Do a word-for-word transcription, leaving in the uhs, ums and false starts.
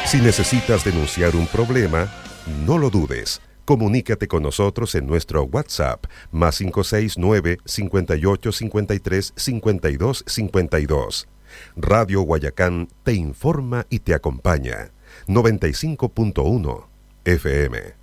Si necesitas denunciar un problema, no lo dudes. Comunícate con nosotros en nuestro WhatsApp, más cinco seis nueve, cinco ocho cinco tres, cinco dos cinco dos. Radio Guayacán te informa y te acompaña. noventa y cinco punto uno F M.